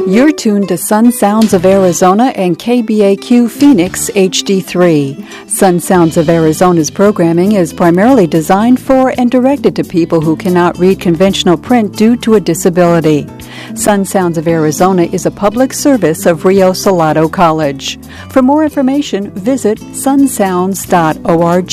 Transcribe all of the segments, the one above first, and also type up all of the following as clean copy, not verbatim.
You're tuned to Sun Sounds of Arizona and KBAQ Phoenix HD3. Sun Sounds of Arizona's programming is primarily designed for and directed to people who cannot read conventional print due to a disability. Sun Sounds of Arizona is a public service of Rio Salado College. For more information, visit sunsounds.org.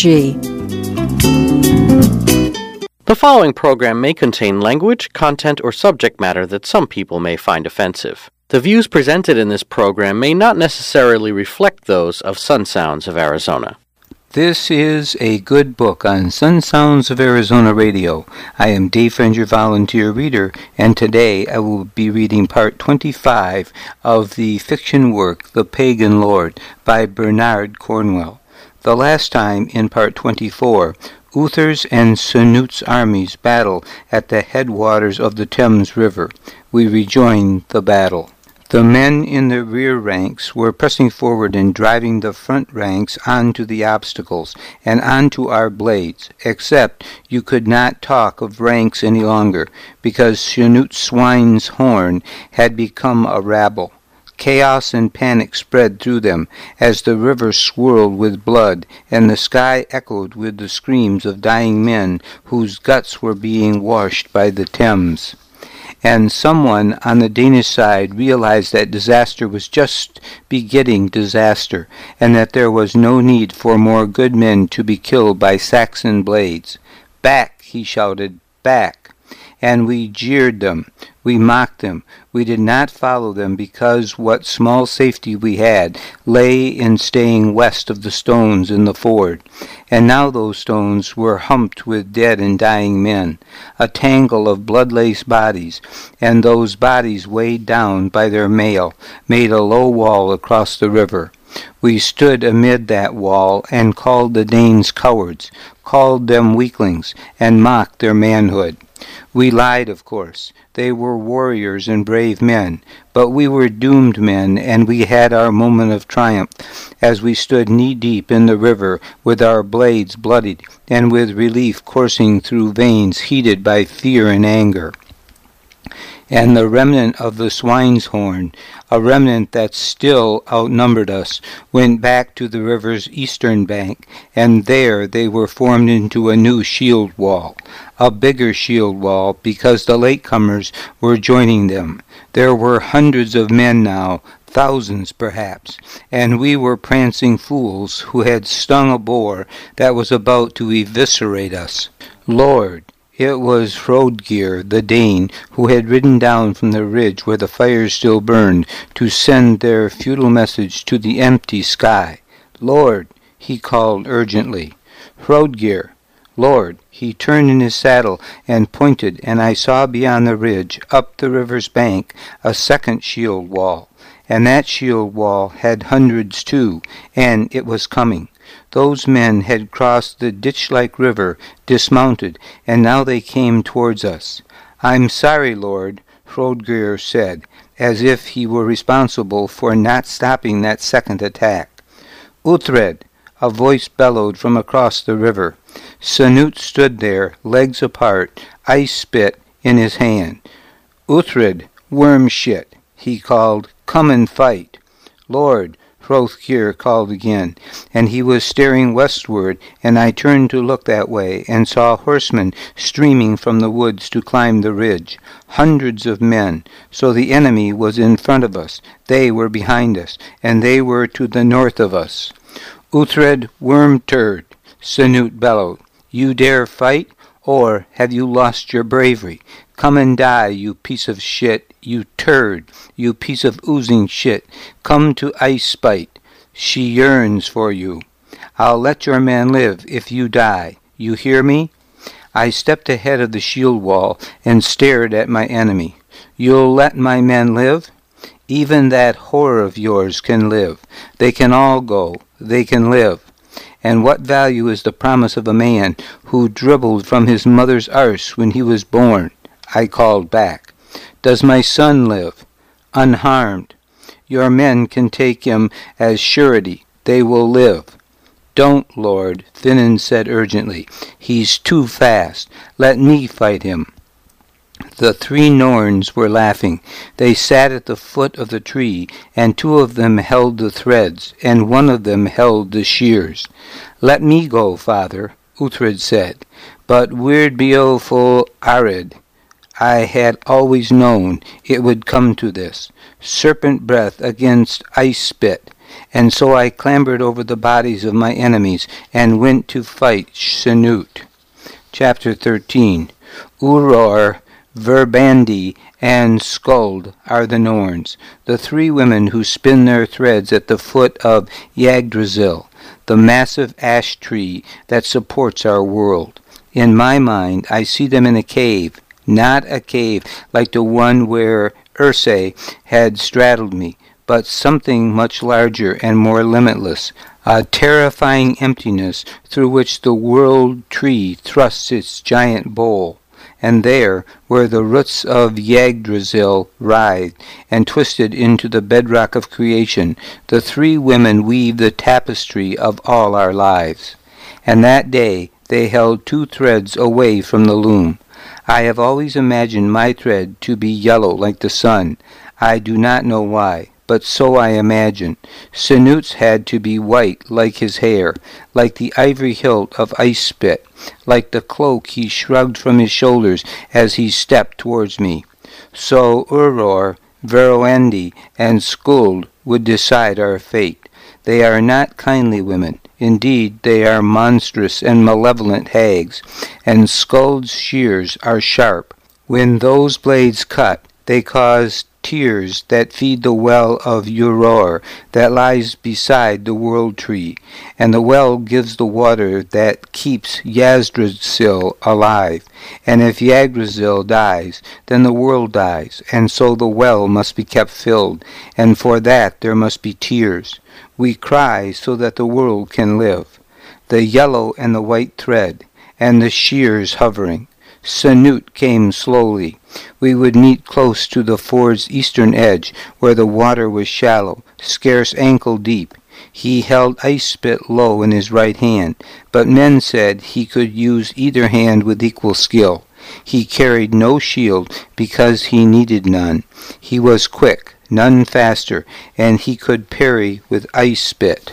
The following program may contain language, content, or subject matter that some people may find offensive. The views presented in this program may not necessarily reflect those of Sun Sounds of Arizona. This is a good book on Sun Sounds of Arizona Radio. I am Dave Fringer, volunteer reader, and today I will be reading part 25 of the fiction work The Pagan Lord by Bernard Cornwell. The last time, in part 24, Uther's and Cnut's armies battle at the headwaters of the Thames River. We rejoin the battle. The men in the rear ranks were pressing forward and driving the front ranks onto the obstacles and onto our blades, except you could not talk of ranks any longer, because Cnut's swine's horn had become a rabble. Chaos and panic spread through them as the river swirled with blood and the sky echoed with the screams of dying men whose guts were being washed by the Thames. And someone on the Danish side realized that disaster was just begetting disaster, and that there was no need for more good men to be killed by Saxon blades. "Back!" he shouted, "back!" And we jeered them, we mocked them, we did not follow them because what small safety we had lay in staying west of the stones in the ford. And now those stones were humped with dead and dying men, a tangle of blood-laced bodies, and those bodies weighed down by their mail made a low wall across the river. We stood amid that wall and called the Danes cowards, called them weaklings, and mocked their manhood. We lied, of course. They were warriors and brave men, but we were doomed men, and we had our moment of triumph as we stood knee-deep in the river with our blades bloodied and with relief coursing through veins heated by fear and anger. And the remnant of the swine's horn, a remnant that still outnumbered us, went back to the river's eastern bank, and there they were formed into a new shield wall, a bigger shield wall, because the latecomers were joining them. There were hundreds of men now, thousands perhaps, and we were prancing fools who had stung a boar that was about to eviscerate us. Lord! It was Hroðgeir the Dane who had ridden down from the ridge where the fires still burned to send their futile message to the empty sky. "Lord!" he called urgently. "Hroðgeir! Lord!" He turned in his saddle and pointed, and I saw beyond the ridge, up the river's bank, a second shield wall. And that shield wall had hundreds too, and it was coming. Those men had crossed the ditch-like river, dismounted, and now they came towards us. "I'm sorry, Lord," Hroðgeir said, as if he were responsible for not stopping that second attack. "Uhtred!" a voice bellowed from across the river. Cnut stood there, legs apart, ice spit in his hand. "Uhtred, worm shit," he called, "come and fight." "Lord," Hroðgeir called again, and he was staring westward, and I turned to look that way, and saw horsemen streaming from the woods to climb the ridge. Hundreds of men. So the enemy was in front of us, they were behind us, and they were to the north of us. "Uhtred, worm turd," Cnut bellowed, "you dare fight, or have you lost your bravery? Come and die, you piece of shit, you turd, you piece of oozing shit. Come to Ice Spite. She yearns for you. I'll let your man live if you die. You hear me?" I stepped ahead of the shield wall and stared at my enemy. "You'll let my men live? Even that whore of yours can live. They can all go. They can live. And what value is the promise of a man who dribbled from his mother's arse when he was born?" I called back. "Does my son live? Unharmed. Your men can take him as surety. They will live." "Don't, Lord," Finan said urgently. "He's too fast. Let me fight him." The 3 Norns were laughing. They sat at the foot of the tree, and 2 of them held the threads, and 1 of them held the shears. "Let me go, father," Uhtred said. But Weirdbio full Arid, I had always known it would come to this. Serpent breath against ice spit. And so I clambered over the bodies of my enemies and went to fight Sinut. Chapter 13. Uror, Verbandi, and Skuld are the Norns, the 3 women who spin their threads at the foot of Yggdrasil, the massive ash tree that supports our world. In my mind, I see them in a cave, not a cave like the one where Urse had straddled me, but something much larger and more limitless, a terrifying emptiness through which the world tree thrusts its giant bole. And there, where the roots of Yggdrasil writhed and twisted into the bedrock of creation, the 3 women weave the tapestry of all our lives. And that day they held 2 threads away from the loom. I have always imagined my thread to be yellow like the sun. I do not know why, but so I imagine. Sinut's had to be white like his hair, like the ivory hilt of Ice Spit, like the cloak he shrugged from his shoulders as he stepped towards me. So Uror, Veroendi, and Skuld would decide our fate. They are not kindly women. Indeed, they are monstrous and malevolent hags, and Skuld's shears are sharp. When those blades cut, they cause tears that feed the well of Uror that lies beside the world tree, and the well gives the water that keeps Yggdrasil alive. And if Yggdrasil dies, then the world dies, and so the well must be kept filled, and for that there must be tears. We cry so that the world can live. The yellow and the white thread, and the shears hovering. Sinut came slowly. We would meet close to the ford's eastern edge, where the water was shallow, scarce ankle deep. He held Ice Spit low in his right hand, but men said he could use either hand with equal skill. He carried no shield because he needed none. He was quick, none faster, and he could parry with Ice Spit.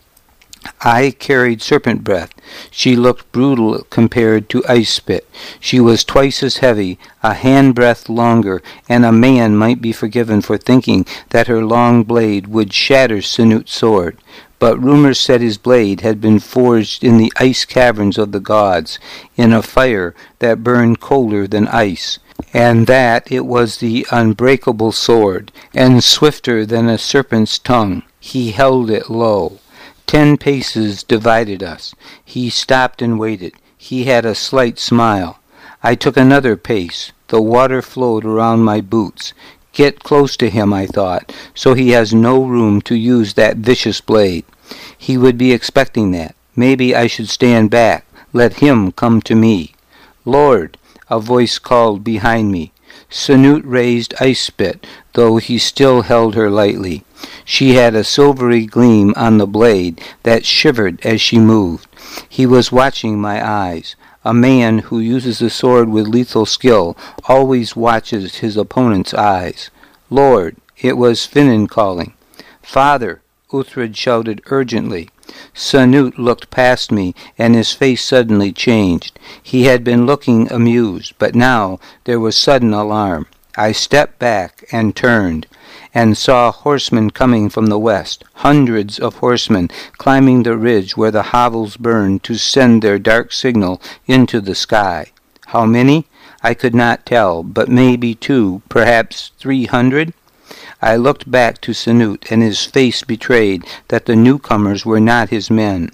I carried Serpent Breath. She looked brutal compared to Ice Spit. She was twice as heavy, a handbreadth longer, and a man might be forgiven for thinking that her long blade would shatter Sinut's sword. But rumors said his blade had been forged in the ice caverns of the gods, in a fire that burned colder than ice, and that it was the unbreakable sword, and swifter than a serpent's tongue. He held it low. 10 paces divided us. He stopped and waited. He had a slight smile. I took another pace. The water flowed around my boots. Get close to him, I thought, so he has no room to use that vicious blade. He would be expecting that. Maybe I should stand back. Let him come to me. Lord, a voice called behind me. Sinut raised Ice Spit, though he still held her lightly. She had a silvery gleam on the blade that shivered as she moved. He was watching my eyes. A man who uses the sword with lethal skill always watches his opponent's eyes. Lord, it was Finan calling. Father, Uhtred shouted urgently. Sinut looked past me, and his face suddenly changed. He had been looking amused, but now there was sudden alarm. I stepped back and turned, and saw horsemen coming from the west, hundreds of horsemen climbing the ridge where the hovels burned to send their dark signal into the sky. How many? I could not tell, but maybe 2, perhaps 300. I looked back to Sinut, and his face betrayed that the newcomers were not his men.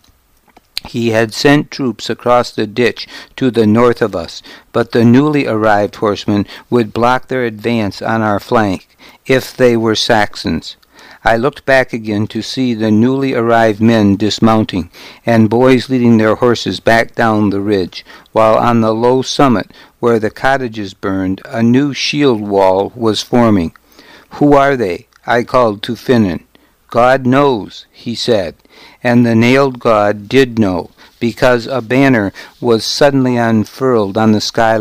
He had sent troops across the ditch to the north of us, but the newly arrived horsemen would block their advance on our flank, if they were Saxons. I looked back again to see the newly arrived men dismounting, and boys leading their horses back down the ridge, while on the low summit, where the cottages burned, a new shield wall was forming. Who are they? I called to Finan. God knows, he said, and the nailed god did know, because a banner was suddenly unfurled on the skyline,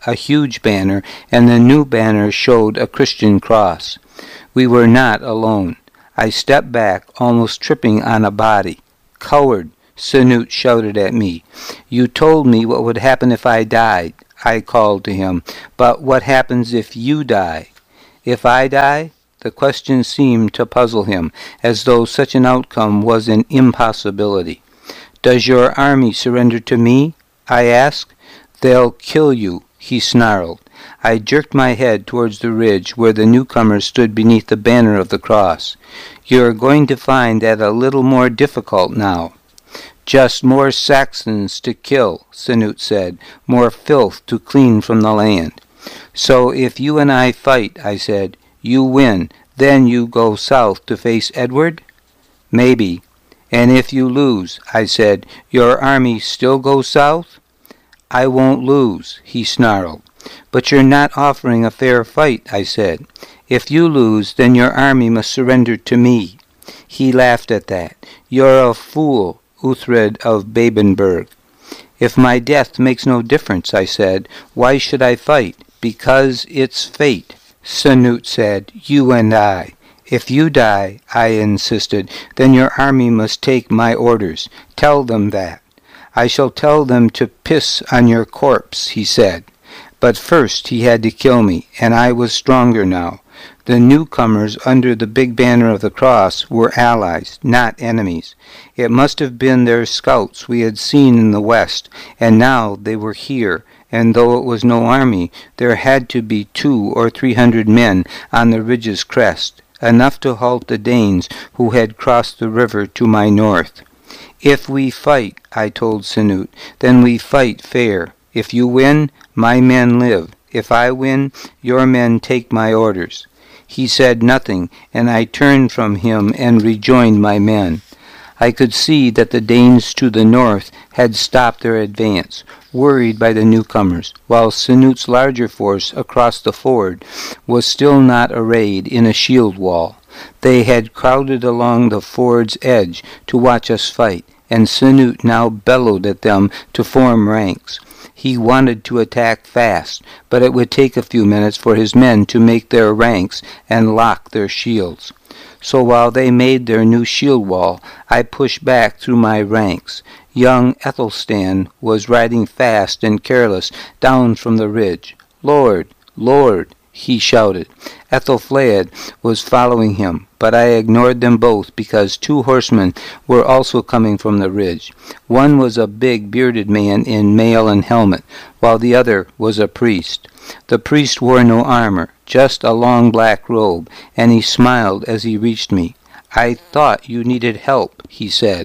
a huge banner, and the new banner showed a Christian cross. We were not alone. I stepped back, almost tripping on a body. "Coward!" Sanut shouted at me. "You told me what would happen if I died," I called to him. "But what happens if you die?" "If I die?" The question seemed to puzzle him, as though such an outcome was an impossibility. "Does your army surrender to me?" I asked. "They'll kill you," he snarled. I jerked my head towards the ridge where the newcomers stood beneath the banner of the cross. "You're going to find that a little more difficult now." "Just more Saxons to kill," Sanut said, "more filth to clean from the land." "So if you and I fight," I said, "you win, then you go south to face Edward?" "Maybe." "And if you lose," I said, "your army still goes south?" "I won't lose," he snarled. "But you're not offering a fair fight," I said. "If you lose, then your army must surrender to me." He laughed at that. "You're a fool, Uthred of Babenberg." "If my death makes no difference," I said, "why should I fight?" "Because it's fate," Sanut said, "you and I. If you die," I insisted, "then your army must take my orders. Tell them that." "I shall tell them to piss on your corpse," he said. But first he had to kill me, and I was stronger now. The newcomers under the big banner of the cross were allies, not enemies. It must have been their scouts we had seen in the west, and now they were here, and though it was no army, there had to be 200 or 300 men on the ridge's crest, enough to halt the Danes who had crossed the river to my north. "If we fight," I told Sanut, "then we fight fair. If you win, my men live. If I win, your men take my orders." He said nothing, and I turned from him and rejoined my men. I could see that the Danes to the north had stopped their advance, worried by the newcomers, while Sanut's larger force across the ford was still not arrayed in a shield wall. They had crowded along the ford's edge to watch us fight, and Sanut now bellowed at them to form ranks. He wanted to attack fast, but it would take a few minutes for his men to make their ranks and lock their shields. So while they made their new shield wall, I pushed back through my ranks. Young Ethelstan was riding fast and careless down from the ridge. "Lord, Lord," he shouted. Ethelflaed was following him, but I ignored them both because 2 horsemen were also coming from the ridge. One was a big bearded man in mail and helmet, while the other was a priest. The priest wore no armor, just a long black robe, and he smiled as he reached me. "I thought you needed help," he said.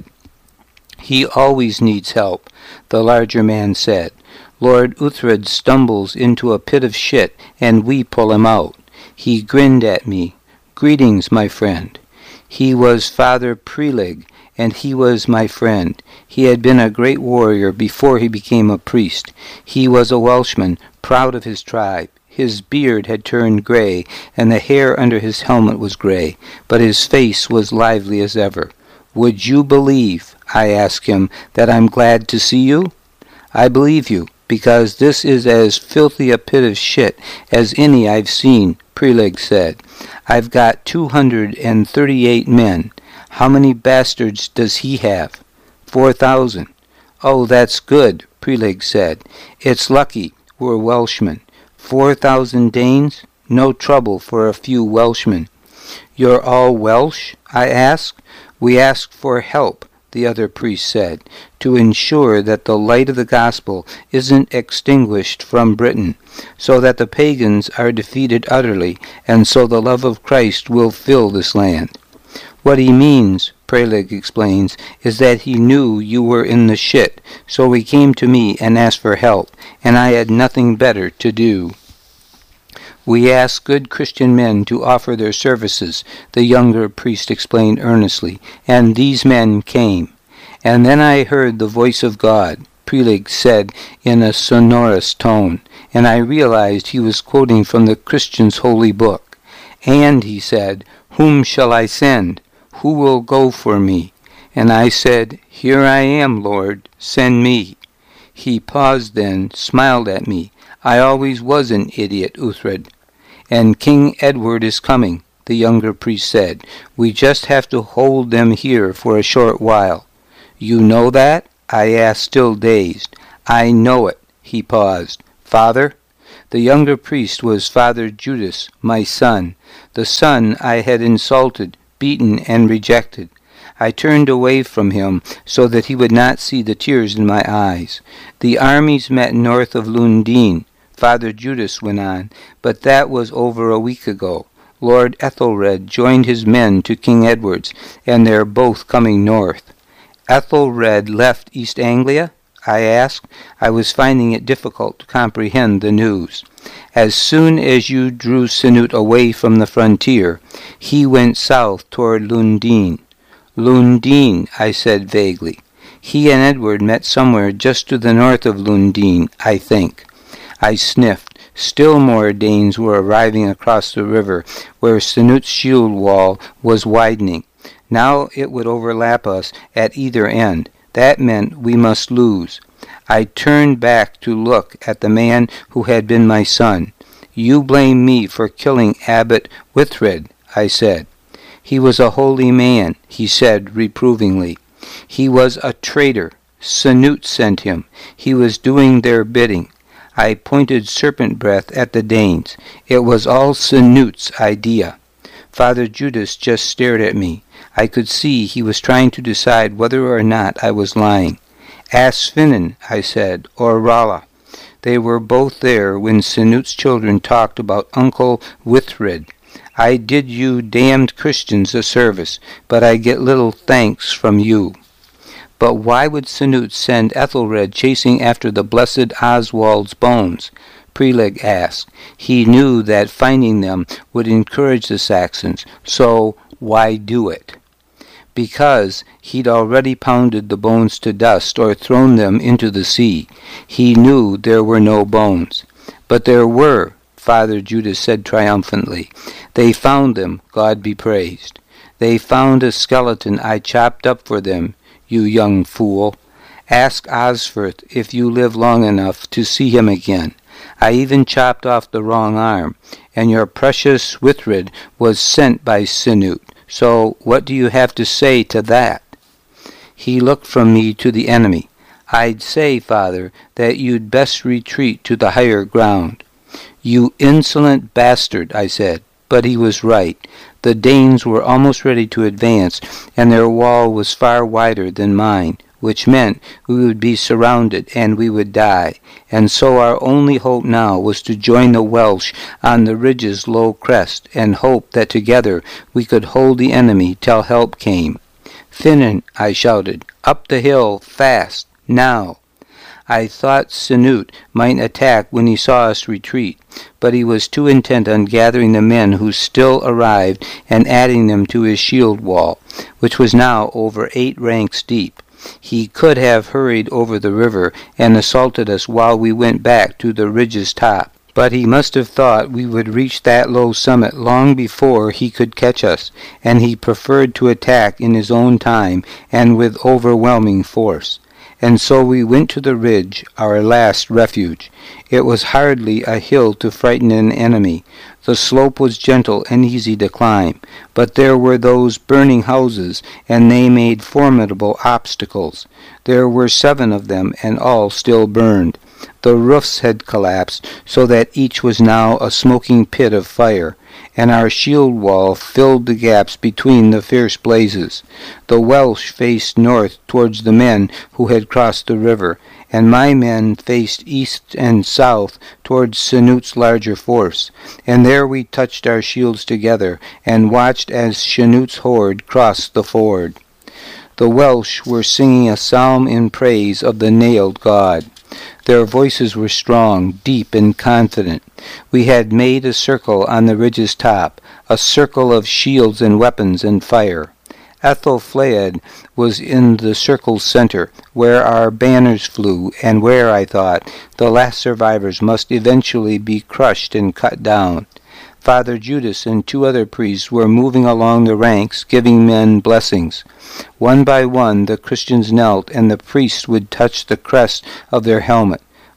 "He always needs help," the larger man said. "Lord Uthred stumbles into a pit of shit, and we pull him out." He grinned at me. "Greetings, my friend." He was Father Prelig, and he was my friend. He had been a great warrior before he became a priest. He was a Welshman, proud of his tribe. His beard had turned gray, and the hair under his helmet was gray, but his face was lively as ever. "Would you believe," I asked him, "that I'm glad to see you?" "I believe you, because this is as filthy a pit of shit as any I've seen," Prelig said. "I've got 238 men. How many bastards does he have?" 4,000. "Oh, that's good," Prelig said. "It's lucky we're Welshmen. 4,000 Danes? No trouble for a few Welshmen." "You're all Welsh?" I asked. "We ask for help," the other priest said, "to ensure that the light of the gospel isn't extinguished from Britain, so that the pagans are defeated utterly, and so the love of Christ will fill this land." "What he means," Prelig explains, "is that he knew you were in the shit, so he came to me and asked for help, and I had nothing better to do." "We ask good Christian men to offer their services," the younger priest explained earnestly, "and these men came." "And then I heard the voice of God," Prelig said in a sonorous tone, and I realized he was quoting from the Christian's holy book. "And," he said, "whom shall I send? Who will go for me?" And I said, "Here I am, Lord, send me." He paused then, smiled at me. I always was an idiot, Uhtred. And King Edward is coming, the younger priest said. We just have to hold them here for a short while. You know that? I asked, still dazed. I know it. He paused. Father? The younger priest was Father Judas, my son, the son I had insulted, beaten, and rejected. I turned away from him so that he would not see the tears in my eyes. The armies met north of Lundin, Father Judas went on, but that was over a week ago. Lord Ethelred joined his men to King Edward's, and they're both coming north. Ethelred left East Anglia? I asked. I was finding it difficult to comprehend the news. As soon as you drew Canute away from the frontier, he went south toward Lundin. Lundin, I said vaguely. He and Edward met somewhere just to the north of Lundin, I think. I sniffed. Still more Danes were arriving across the river, where Canute's shield wall was widening. Now it would overlap us at either end. That meant we must lose. I turned back to look at the man who had been my son. You blame me for killing Abbot Withred, I said. He was a holy man, he said reprovingly. He was a traitor. Canute sent him. He was doing their bidding. I pointed serpent breath at the Danes. It was all Canute's idea. Father Judas just stared at me. I could see he was trying to decide whether or not I was lying. Ask Finan, I said, or Ralla. They were both there when Canute's children talked about Uncle Withred. I did you damned Christians a service, but I get little thanks from you. But why would Canute send Ethelred chasing after the blessed Oswald's bones? Prelig asked. He knew that finding them would encourage the Saxons, so why do it? Because he'd already pounded the bones to dust or thrown them into the sea. He knew there were no bones. But there were, Father Judas said triumphantly. They found them, God be praised. They found a skeleton I chopped up for them, you young fool. Ask Osferth if you live long enough to see him again. I even chopped off the wrong arm, and your precious Withred was sent by Canute. So what do you have to say to that? He looked from me to the enemy. I'd say, Father, that you'd best retreat to the higher ground. You insolent bastard, I said. But he was right. The Danes were almost ready to advance, and their wall was far wider than mine, which meant we would be surrounded and we would die. And so our only hope now was to join the Welsh on the ridge's low crest, and hope that together we could hold the enemy till help came. Finan, I shouted, up the hill, fast, now. I thought Canute might attack when he saw us retreat, but he was too intent on gathering the men who still arrived and adding them to his shield wall, which was now over 8 ranks deep. He could have hurried over the river and assaulted us while we went back to the ridge's top, but he must have thought we would reach that low summit long before he could catch us, and he preferred to attack in his own time and with overwhelming force. And so we went to the ridge, our last refuge. It was hardly a hill to frighten an enemy. The slope was gentle and easy to climb, but there were those burning houses, and they made formidable obstacles. There were 7 of them, and all still burned. The roofs had collapsed, so that each was now a smoking pit of fire, and our shield wall filled the gaps between the fierce blazes. The Welsh faced north towards the men who had crossed the river, and my men faced east and south towards Canute's larger force, and there we touched our shields together and watched as Canute's horde crossed the ford. The Welsh were singing a psalm in praise of the nailed God. Their voices were strong, deep, and confident. We had made a circle on the ridge's top, a circle of shields and weapons and fire. Ethelflaed was in the circle's center, where our banners flew, and where, I thought, the last survivors must eventually be crushed and cut down. Father Judas and 2 other priests were moving along the ranks, giving men blessings. One by one the Christians knelt, and the priests would touch the crest of their helmet.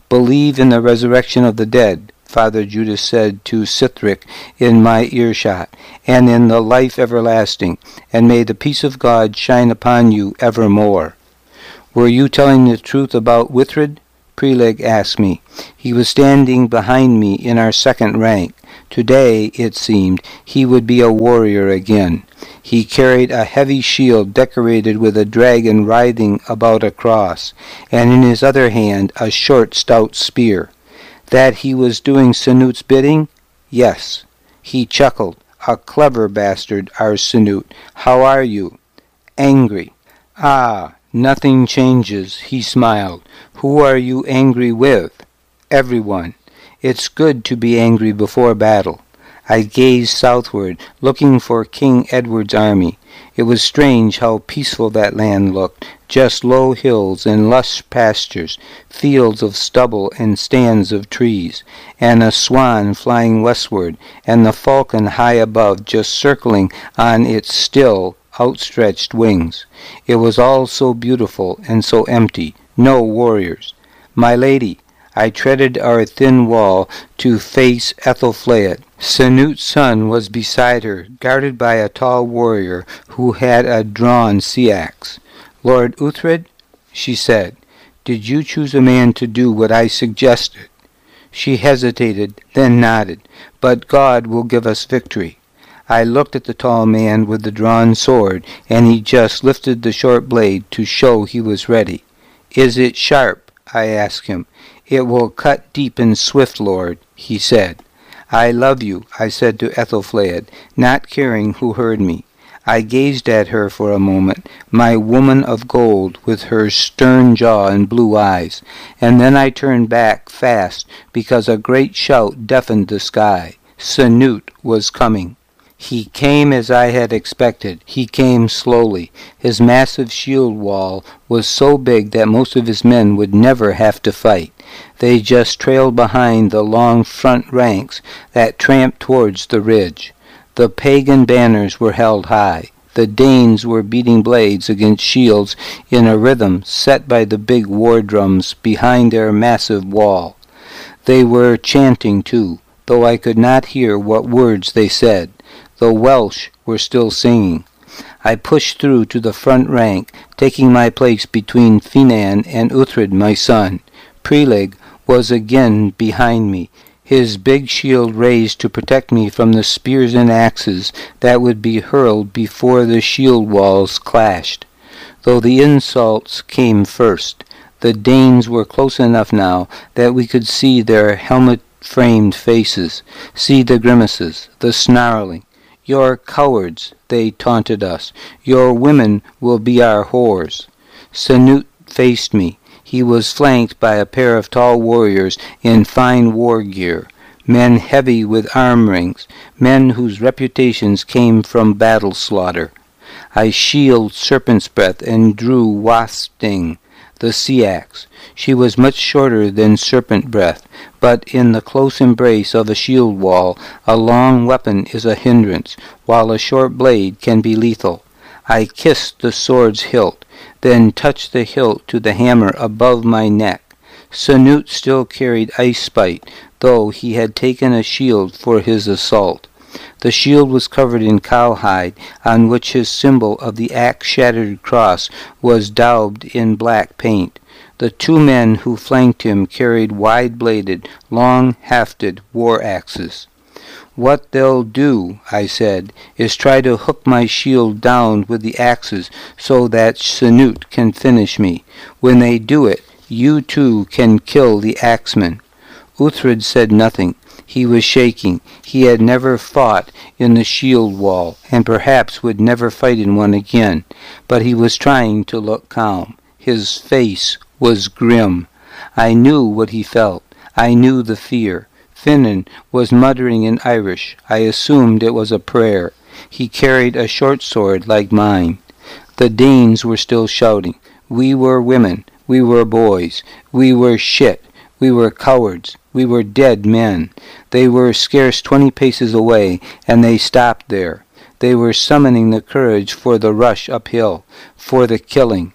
Believe in the resurrection of the dead, Father Judas said to Sithric in my earshot, and in the life everlasting, and may the peace of God shine upon you evermore. Were you telling the truth about Withred? Prelig asked me. He was standing behind me in our second rank. Today, it seemed, he would be a warrior again. He carried a heavy shield decorated with a dragon writhing about a cross, and in his other hand a short, stout spear. That he was doing Sanut's bidding? Yes. He chuckled. A clever bastard, our Sanut. How are you? Angry. Ah, nothing changes, he smiled. Who are you angry with? Everyone. It's good to be angry before battle. I gazed southward, looking for King Edward's army. It was strange how peaceful that land looked, just low hills and lush pastures, fields of stubble and stands of trees, and a swan flying westward, and the falcon high above just circling on its still, outstretched wings. It was all so beautiful and so empty, no warriors. My lady, I treaded our thin wall to face Ethelflaed. Sanut's son was beside her, guarded by a tall warrior who had a drawn sea-axe. Lord Uhtred, she said, did you choose a man to do what I suggested? She hesitated, then nodded. But God will give us victory. I looked at the tall man with the drawn sword, and he just lifted the short blade to show he was ready. Is it sharp? I asked him. It will cut deep and swift, Lord, he said. I love you, I said to Ethelflaed, not caring who heard me. I gazed at her for a moment, my woman of gold, with her stern jaw and blue eyes, and then I turned back fast, because a great shout deafened the sky. Sanut was coming. He came as I had expected. He came slowly. His massive shield wall was so big that most of his men would never have to fight. They just trailed behind the long front ranks that tramped towards the ridge. The pagan banners were held high. The Danes were beating blades against shields in a rhythm set by the big war drums behind their massive wall. They were chanting too, though I could not hear what words they said. The Welsh were still singing. I pushed through to the front rank, taking my place between Finan and Uhtred, my son. Prelig was again behind me, his big shield raised to protect me from the spears and axes that would be hurled before the shield walls clashed. Though the insults came first, the Danes were close enough now that we could see their helmet-framed faces, see the grimaces, the snarling. You're cowards, they taunted us. Your women will be our whores. Sanut faced me. He was flanked by a pair of tall warriors in fine war gear, men heavy with arm rings, men whose reputations came from battle slaughter. I shielded Serpent's Breath and drew Wasp Sting, the sea-axe. She was much shorter than Serpent Breath, but in the close embrace of a shield wall, a long weapon is a hindrance, while a short blade can be lethal. I kissed the sword's hilt, then touched the hilt to the hammer above my neck. Sanut still carried Ice Spite, though he had taken a shield for his assault. The shield was covered in cowhide, on which his symbol of the axe-shattered cross was daubed in black paint. The two men who flanked him carried wide-bladed, long-hafted war-axes. What they'll do, I said, is try to hook my shield down with the axes so that Sanut can finish me. When they do it, you too can kill the axeman. Uhtred said nothing. He was shaking. He had never fought in the shield wall, and perhaps would never fight in one again. But he was trying to look calm. His face was grim. I knew what he felt. I knew the fear. Finan was muttering in Irish. I assumed it was a prayer. He carried a short sword like mine. The Danes were still shouting. We were women. We were boys. We were shit. We were cowards. We were dead men. They were scarce 20 paces away, and they stopped there. They were summoning the courage for the rush uphill, for the killing.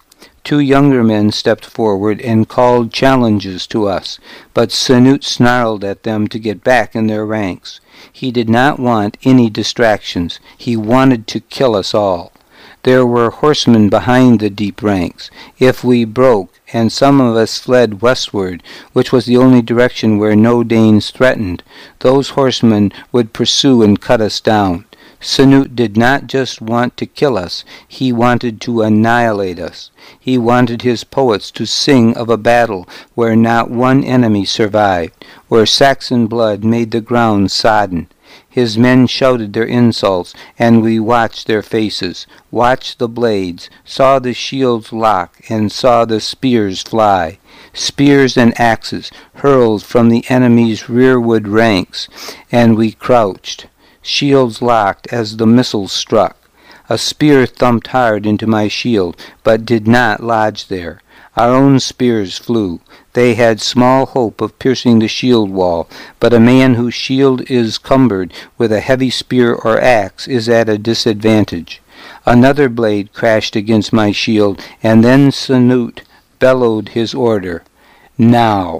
2 younger men stepped forward and called challenges to us, but Sanut snarled at them to get back in their ranks. He did not want any distractions. He wanted to kill us all. There were horsemen behind the deep ranks. If we broke, and some of us fled westward, which was the only direction where no Danes threatened, those horsemen would pursue and cut us down. Sanut did not just want to kill us, he wanted to annihilate us. He wanted his poets to sing of a battle where not one enemy survived, where Saxon blood made the ground sodden. His men shouted their insults, and we watched their faces, watched the blades, saw the shields lock, and saw the spears fly. Spears and axes hurled from the enemy's rearward ranks, and we crouched. Shields locked as the missiles struck. A spear thumped hard into my shield, but did not lodge there. Our own spears flew. They had small hope of piercing the shield wall, but a man whose shield is cumbered with a heavy spear or axe is at a disadvantage. Another blade crashed against my shield, and then Sanut bellowed his order. Now!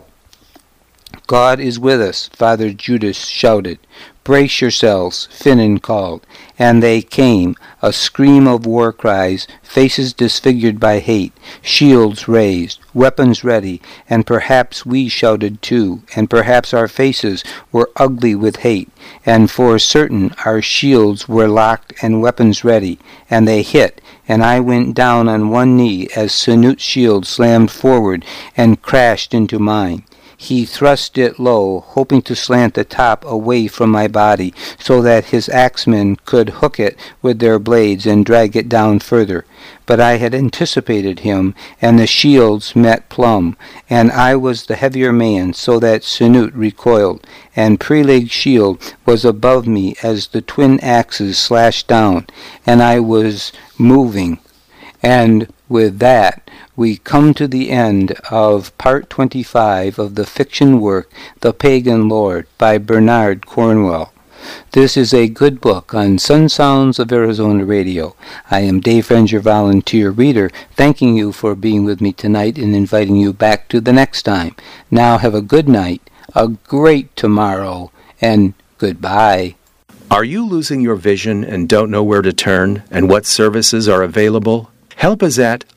God is with us, Father Judas shouted. Brace yourselves, Finan called, and they came, a scream of war cries, faces disfigured by hate, shields raised, weapons ready, and perhaps we shouted too, and perhaps our faces were ugly with hate, and for certain our shields were locked and weapons ready, and they hit, and I went down on one knee as Sanut's shield slammed forward and crashed into mine. He thrust it low, hoping to slant the top away from my body, so that his axemen could hook it with their blades and drag it down further. But I had anticipated him, and the shields met plumb, and I was the heavier man, so that Sanut recoiled, and Prelig's shield was above me as the twin axes slashed down, and I was moving. And with that, we come to the end of Part 25 of the fiction work The Pagan Lord by Bernard Cornwell. This is a good book on Sun Sounds of Arizona Radio. I am Dave Friends, your volunteer reader, thanking you for being with me tonight and inviting you back to the next time. Now have a good night, a great tomorrow, and goodbye. Are you losing your vision and don't know where to turn and what services are available? Help is at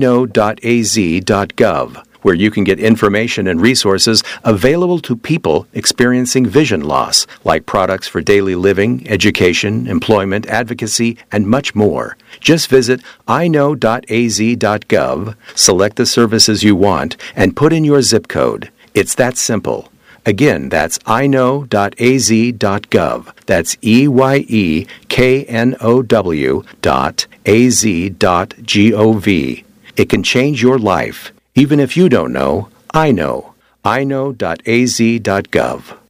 iknow.az.gov, where you can get information and resources available to people experiencing vision loss, like products for daily living, education, employment, advocacy, and much more. Just visit iknow.az.gov, select the services you want, and put in your zip code. It's that simple. Again, that's iknow.az.gov. That's EYEKNOW.az.gov. It can change your life. Even if you don't know, I know. iknow.az.gov.